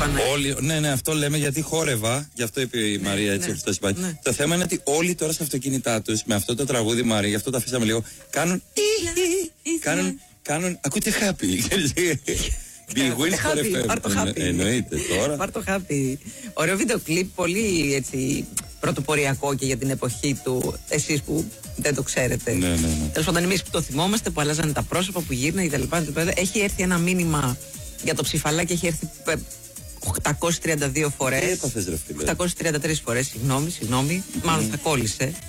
Όλοι, ναι, αυτό λέμε γιατί χόρευα, γι' αυτό είπε η Μαρία έτσι όπως το είπα. Το θέμα είναι ότι όλοι τώρα στα αυτοκίνητά τους με αυτό το τραγούδι, Μαρία, γι' αυτό το αφήσαμε λίγο, κάνουν, ακούτε χάπι. Πάρ' το χάπι. Εννοείται τώρα. Πάρ' το χάπι. Ωραίο βίντεο κλιπ, πολύ έτσι πρωτοποριακό και για την εποχή του. Εσείς που δεν το ξέρετε. Ναι. Τέλος πάντων, εμείς που το θυμόμαστε, που αλλάζανε τα πρόσωπα, που γύρνανε κτλ. Έχει έρθει ένα μήνυμα για το Ψηφαλάκι, έχει έρθει 832 φορές. Τι έπαθες, ρε φίλε? 833 φορές, συγγνώμη. Μάλλον θα κόλλησε.